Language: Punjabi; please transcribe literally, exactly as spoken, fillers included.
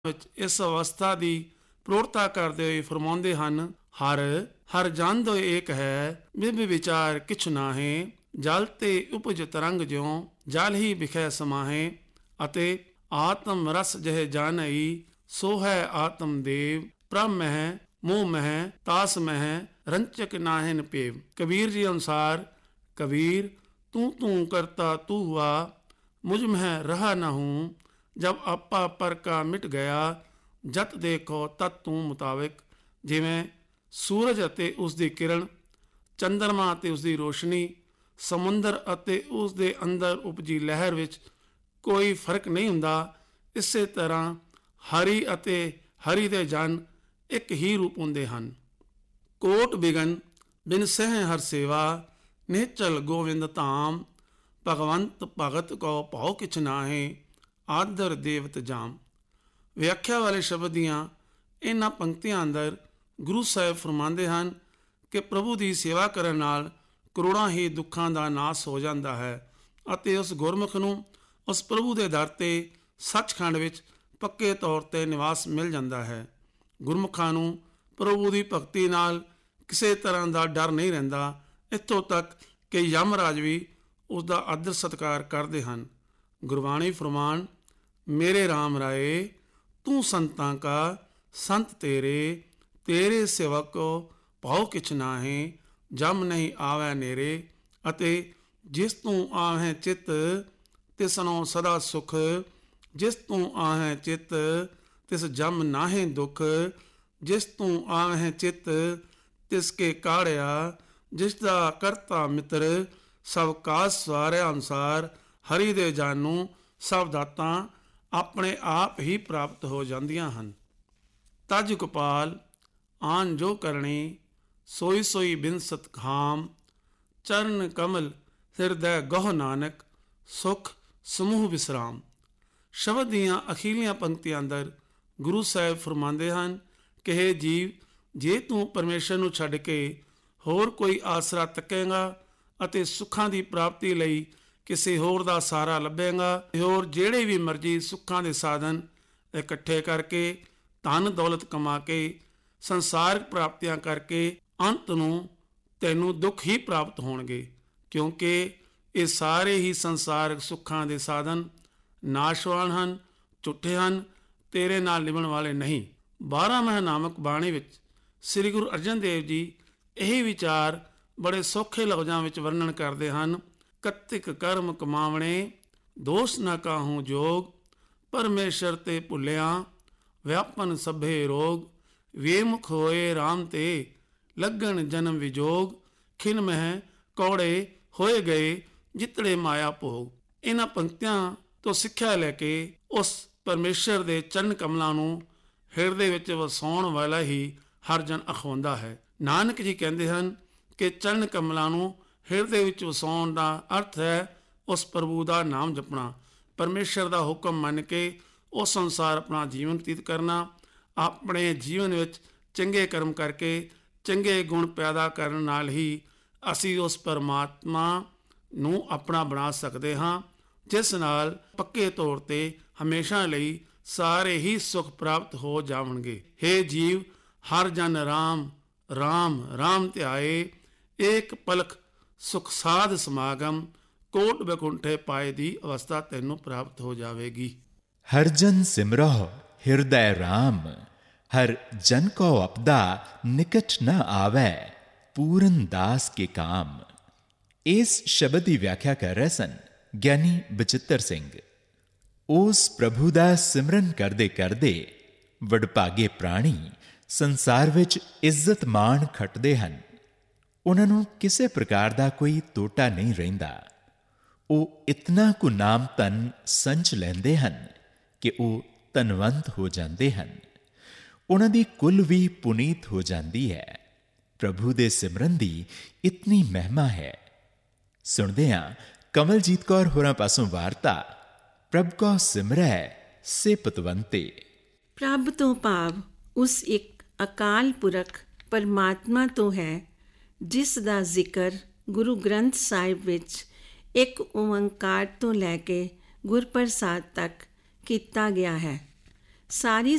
ਵਿੱਚ ਇਸ ਅਵਸਥਾ ਦੀ ਪ੍ਰੋੜਤਾ ਕਰਦੇ ਹੋਏ ਫਰਮਾਉਂਦੇ ਹਨ, ਹਰ ਹਰ ਜਨ ਦੋ ਏਕ ਹੈ, ਬਿਬ ਵਿਚਾਰ ਕਿਛ ਨਾਹੇ, ਜਲ ਤੇ ਉਪਜ ਤਰੰਗ ਜਿਉ, ਜਲ ਹੀ ਬਿਖੈ ਸਮਾਹੇ। ਅਤੇ ਆਤਮ ਰਸ ਜਹ ਜਾਣਈ, ਸੋ ਹੈ ਆਤਮ ਦੇਵ, ਪ੍ਰਭ ਮਹਿ ਮੋਹ ਮਹਿ ਤਾਸ ਮਹਿ, ਰੰਚਕ ਨਾਹਿਨ ਪੇਵ। ਕਬੀਰ ਜੀ ਅਨੁਸਾਰ, ਕਬੀਰ ਤੂੰ ਤੂੰ ਕਰਤਾ ਤੂ ਹੁਆ, ਮੁਝ ਮਹਿ ਰਹਾ ਨਾ ਹੂੰ, ਜਬ ਆਪਾ ਪਰ ਕਾ ਮਿਟ ਗਿਆ, ਜਤ ਦੇਖੋ ਤਤ ਤੂੰ ਮੁਤਾਬਿਕ। ਜਿਵੇਂ ਸੂਰਜ ਅਤੇ ਉਸ ਦੀ ਕਿਰਨ, ਚੰਦਰਮਾ ਅਤੇ ਉਸ ਦੀ ਰੋਸ਼ਨੀ, ਸਮੁੰਦਰ ਅਤੇ ਉਸ ਦੇ ਅੰਦਰ ਉਪਜੀ ਲਹਿਰ ਵਿੱਚ ਕੋਈ ਫਰਕ ਨਹੀਂ ਹੁੰਦਾ, ਇਸੇ ਤਰ੍ਹਾਂ ਹਰੀ ਅਤੇ ਹਰੀ ਦੇ ਜਨ ਇੱਕ ਹੀ ਰੂਪ ਹੁੰਦੇ ਹਨ। ਕੋਟ ਬਿਗਨ ਬਿਨ ਸਹਿ ਹਰ ਸੇਵਾ, ਨਿਹਚਲ ਗੋਵਿੰਦ ਧਾਮ, ਭਗਵੰਤ ਭਗਤ ਕੋ ਭਉ ਕਿਛ ਨਾਹੇ, ਆਦਰ ਦੇਵਤ ਜਾਮ। ਵਿਆਖਿਆ ਵਾਲੇ ਸ਼ਬਦ ਦੀਆਂ ਇਹਨਾਂ ਪੰਕਤੀਆਂ ਅੰਦਰ ਗੁਰੂ ਸਾਹਿਬ ਫਰਮਾਉਂਦੇ ਹਨ ਕਿ ਪ੍ਰਭੂ ਦੀ ਸੇਵਾ ਕਰਨ ਨਾਲ ਕਰੋੜਾਂ ਹੀ ਦੁੱਖਾਂ ਦਾ ਨਾਸ ਹੋ ਜਾਂਦਾ ਹੈ ਅਤੇ ਉਸ ਗੁਰਮੁਖ ਨੂੰ ਉਸ ਪ੍ਰਭੂ ਦੇ ਦਰ ਤੇ ਸੱਚਖੰਡ ਵਿੱਚ ਪੱਕੇ ਤੌਰ ਤੇ ਨਿਵਾਸ ਮਿਲ ਜਾਂਦਾ ਹੈ। ਗੁਰਮੁਖਾਂ ਨੂੰ ਪ੍ਰਭੂ ਦੀ ਭਗਤੀ ਨਾਲ ਕਿਸੇ ਤਰ੍ਹਾਂ ਦਾ ਡਰ ਨਹੀਂ ਰਹਿੰਦਾ, ਇੱਥੋਂ ਤੱਕ ਕਿ ਯਮਰਾਜ ਵੀ ਉਸ ਦਾ ਆਦਰ ਸਤਿਕਾਰ ਕਰਦੇ ਹਨ। ਗੁਰਬਾਣੀ ਫਰਮਾਨ, ਮੇਰੇ ਰਾਮ ਰਾਏ ਤੂੰ ਸੰਤਾਂ ਕਾ ਸੰਤ ਤੇਰੇ, ਤੇਰੇ ਸੇਵਕ ਭਉ ਕਿਛ ਨਾਹੇ, ਜਮ ਨਹੀਂ ਆਵੈ ਨੇਰੇ। ਅਤੇ ਜਿਸ ਤੂੰ ਆਹੈ ਚਿੱਤ ਤਿਸਨੋ ਸਦਾ ਸੁਖ, ਜਿਸ ਤੂੰ ਆਹੈ ਚਿੱਤ ਤਿਸ ਜਮ ਨਾਹੇ ਦੁਖ, ਜਿਸ ਤੂੰ ਆਹੈ ਚਿੱਤ ਤਿਸ ਕੇ ਕਾੜਿਆ, ਜਿਸ ਦਾ ਕਰਤਾ ਮਿੱਤਰ ਸਭ ਕਾਜ ਸਵਾਰਿਆ ਅਨੁਸਾਰ। ਹਰੀ ਦੇ ਜਨ ਨੂੰ ਸਭ ਦਾਤਾਂ ਆਪਣੇ ਆਪ ਹੀ ਪ੍ਰਾਪਤ ਹੋ ਜਾਂਦੀਆਂ ਹਨ। ਤਜ ਗੋਪਾਲ ਆਨ ਜੋ ਕਰਨੀ, ਸੋਈ ਸੋਈ ਬਿਨ ਸਤਖਾਮ, ਚਰਨ ਕਮਲ ਹਿਰਦੈ ਗਹੁ ਨਾਨਕ, ਸੁਖ ਸਮੂਹ ਵਿਸਰਾਮ। ਸ਼ਬਦ ਦੀਆਂ ਅਖੀਰਲੀਆਂ ਪੰਕਤੀਆਂ ਅੰਦਰ ਗੁਰੂ ਸਾਹਿਬ ਫਰਮਾਉਂਦੇ ਹਨ ਕਿ ਹੇ ਜੀਵ, ਜੇ ਤੂੰ ਪਰਮੇਸ਼ਰ ਨੂੰ ਛੱਡ ਕੇ ਹੋਰ ਕੋਈ ਆਸਰਾ ਤੱਕੇਗਾ ਅਤੇ ਸੁੱਖਾਂ ਦੀ ਪ੍ਰਾਪਤੀ ਲਈ ਕਿਸੇ ਹੋਰ ਦਾ ਸਹਾਰਾ ਲੱਭੇਗਾ, ਹੋਰ ਜਿਹੜੇ ਵੀ ਮਰਜ਼ੀ ਸੁੱਖਾਂ ਦੇ ਸਾਧਨ ਇਕੱਠੇ ਕਰਕੇ, ਧਨ ਦੌਲਤ ਕਮਾ ਕੇ, ਸੰਸਾਰਕ ਪ੍ਰਾਪਤੀਆਂ ਕਰਕੇ, ਅੰਤ ਨੂੰ ਤੈਨੂੰ ਦੁੱਖ ਹੀ ਪ੍ਰਾਪਤ ਹੋਣਗੇ, ਕਿਉਂਕਿ ਇਹ ਸਾਰੇ ਹੀ ਸੰਸਾਰਕ ਸੁੱਖਾਂ ਦੇ ਸਾਧਨ ਨਾਸ਼ਵਾਨ ਹਨ, ਝੂਠੇ ਹਨ, ਤੇਰੇ ਨਾਲ ਨਿਭਣ ਵਾਲੇ ਨਹੀਂ। ਬਾਰਾਂ ਮਹੀਨਾ ਨਾਮਕ ਬਾਣੀ ਵਿੱਚ ਸ੍ਰੀ ਗੁਰੂ ਅਰਜਨ ਦੇਵ ਜੀ ਇਹ ਵਿਚਾਰ ਬੜੇ ਸੌਖੇ ਲਫ਼ਜ਼ਾਂ ਵਿੱਚ ਵਰਣਨ ਕਰਦੇ ਹਨ। ਕਤਿਕ ਕਰਮ ਕਮਾਵਣੇ, ਦੋਸ਼ ਨਾ ਕਾਹੂ ਜੋਗ, ਪਰਮੇਸ਼ਰ ਤੇ ਭੁੱਲਿਆ, ਵਿਆਪਨ ਸਭੇ ਰੋਗ, ਵੇਮੁਖ ਹੋਏ ਰਾਮ ਤੇ, ਲੱਗਣ ਜਨਮ ਵਿਜੋਗ, ਖਿਨ ਮਹਿ ਕੌੜੇ ਹੋਏ ਗਏ, ਜਿਤੜੇ ਮਾਇਆ ਭੋਗ। ਇਹਨਾਂ ਪੰਕਤੀਆਂ ਤੋਂ ਸਿੱਖਿਆ ਲੈ ਕੇ ਉਸ ਪਰਮੇਸ਼ਰ ਦੇ ਚਰਨ ਕਮਲਾਂ ਨੂੰ ਹਿਰਦੇ ਵਿੱਚ ਵਸਾਉਣ ਵਾਲਾ ਹੀ ਹਰ ਜਨ ਅਖਵਾਉਂਦਾ ਹੈ। ਨਾਨਕ ਜੀ ਕਹਿੰਦੇ ਹਨ ਕਿ ਚਰਨ ਕਮਲਾਂ ਨੂੰ ਹਿਰਦੇ ਵਿੱਚ ਵਸਾਉਣ ਦਾ ਅਰਥ ਹੈ ਉਸ ਪ੍ਰਭੂ ਦਾ ਨਾਮ ਜਪਣਾ, ਪਰਮੇਸ਼ਰ ਦਾ ਹੁਕਮ ਮੰਨ ਕੇ ਉਸ ਅਨੁਸਾਰ ਆਪਣਾ ਜੀਵਨ ਬਤੀਤ ਕਰਨਾ, ਆਪਣੇ ਜੀਵਨ ਵਿੱਚ ਚੰਗੇ ਕਰਮ ਕਰਕੇ ਚੰਗੇ ਗੁਣ ਪੈਦਾ ਕਰਨ ਨਾਲ ਹੀ ਅਸੀਂ ਉਸ ਪਰਮਾਤਮਾ ਨੂੰ ਆਪਣਾ ਬਣਾ ਸਕਦੇ ਹਾਂ, ਜਿਸ ਨਾਲ ਪੱਕੇ ਤੌਰ ਤੇ ਹਮੇਸ਼ਾ ਲਈ ਸਾਰੇ ਹੀ ਸੁਖ ਪ੍ਰਾਪਤ ਹੋ ਜਾਵਣਗੇ। ਹੇ ਜੀਵ, ਹਰ ਜਨ ਰਾਮ ਰਾਮ ਰਾਮ ਧਿਆਏ, ਏਕ ਪਲਕ ਸੁਖ ਸਾਧ ਸਮਾਗਮ, ਕੋਟ ਬੈਕੁੰਠੇ ਪਾਏ ਦੀ ਅਵਸਥਾ ਤੈਨੂੰ ਪ੍ਰਾਪਤ ਹੋ ਜਾਵੇਗੀ। ਹਰ ਜਨ ਸਿਮਰਹੁ ਹਿਰਦੈ ਰਾਮ, ਹਰ ਜਨ ਕੋ ਅਪਦਾ ਨਿਕਟ ਨ ਆਵੈ, ਪੂਰਨ ਦਾਸ ਕੇ ਕਾਮ। ਇਸ ਸ਼ਬਦ ਦੀ ਵਿਆਖਿਆ ਕਰ ਰਹੇ ਸਨ ਗਿਆਨੀ ਬਚਿੱਤਰ ਸਿੰਘ। ਉਸ ਪ੍ਰਭੂ ਦਾ ਸਿਮਰਨ ਕਰਦੇ ਕਰਦੇ ਵਡਭਾਗੇ ਪ੍ਰਾਣੀ ਸੰਸਾਰ ਵਿੱਚ ਇੱਜ਼ਤ ਮਾਣ ਖੱਟਦੇ ਹਨ। ਉਹਨਾਂ ਨੂੰ ਕਿਸੇ ਪ੍ਰਕਾਰ ਦਾ ਕੋਈ ਤੋਟਾ ਨਹੀਂ ਰਹਿੰਦਾ। ਉਹ ਇਤਨਾ ਕੁ ਨਾਮ ਧਨ ਸੰਚ ਲੈਂਦੇ ਹਨ ਕਿ ਉਹ ਧਨਵੰਤ ਹੋ ਜਾਂਦੇ ਹਨ। ਉਹਨਾਂ ਦੀ ਕੁੱਲ ਵੀ ਪੁਨੀਤ ਹੋ ਜਾਂਦੀ ਹੈ। ਪ੍ਰਭੂ ਦੇ ਸਿਮਰਨ ਦੀ ਇਤਨੀ ਮਹਿਮਾ ਹੈ। ਸੁਣਦੇ ਹਾਂ ਕਮਲਜੀਤ ਕੌਰ ਹੋਰਾਂ ਪਾਸੋਂ ਵਾਰਤਾ, ਪ੍ਰਭ ਕੋ ਸਿਮਰੈ ਸੇ ਪਤਵੰਤੇ। ਪ੍ਰਭ ਤੋਂ ਭਾਵ ਉਸ ਇੱਕ ਅਕਾਲ ਪੁਰਖ ਪਰਮਾਤਮਾ ਤੋਂ ਹੈ, ਜਿਸ ਦਾ ਜ਼ਿਕਰ ਗੁਰੂ ਗ੍ਰੰਥ ਸਾਹਿਬ ਵਿੱਚ ਇੱਕ ਓਂਕਾਰ ਤੋਂ ਲੈ ਕੇ ਗੁਰਪ੍ਰਸਾਦ ਤੱਕ ਕੀਤਾ ਗਿਆ ਹੈ। ਸਾਰੀ